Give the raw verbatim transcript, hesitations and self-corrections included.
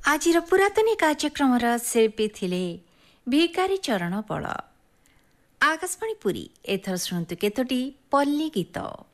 ଆଜିର ପୁରାତନୀ କାର୍ଯ୍ୟକ୍ରମର ଶିଳ୍ପୀ ଥିଲେ ଭିକାରୀ ଚରଣ ବଳ। ଆକାଶବାଣୀ ପୁରୀ। ଏଥର ଶୁଣନ୍ତୁ କେତୋଟି ପଲ୍ଲୀ ଗୀତ।